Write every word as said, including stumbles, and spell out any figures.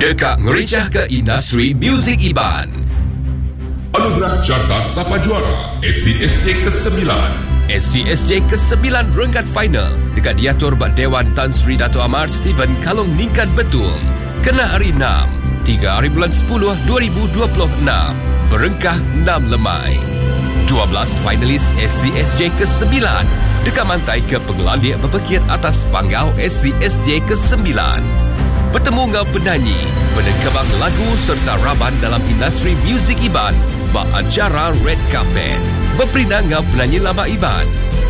Dekak ngericah ke industri muzik Iban. Anugerah Carta Sapa Juara S C S J kesembilan. S C S J kesembilan renggat final dekat diatur Bak Dewan Tan Sri Dato' Amar Stephen Kalong Ningkan Betul. Kena hari enam, tiga hari bulan sepuluh dua ribu dua puluh enam. Berengkah enam lemai. dua belas finalis S C S J kesembilan dekat mantai ke pengelandik berpekir atas panggau S C S J kesembilan. Bertemu dengan penyanyi, penekebang lagu serta raban dalam industri muzik Iban bak acara Red Carpet. Berperindah dengan penyanyi lama Iban,